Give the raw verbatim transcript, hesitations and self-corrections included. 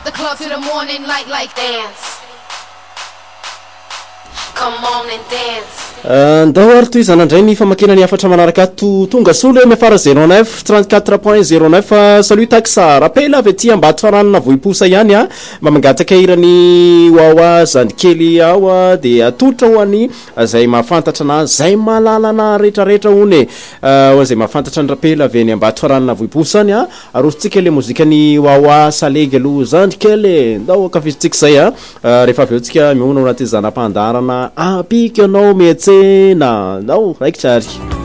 the club to the morning light like dance. Come on and dance. ndao ary toy zanandray ny famakina ny afatra manaraka to tonga solo mfr zéro neuf trente-quatre point zéro neuf. Salut taxa rappel avy aty Ambato ranona voiposa ihany a mamangataka irany wawa zandikely ao a de atotra ho any zay mahafantatra na zay malalana retraretra hony ho zay mahafantatra ny rappel avy any Ambato ranona voiposa any a arositsika le mozika ny wawa salegy alo zandikely ndao akafizitsika zay a rehefa avy eo tsika miona anaty zanam-pandarana apika anao metsena nao raiky tsary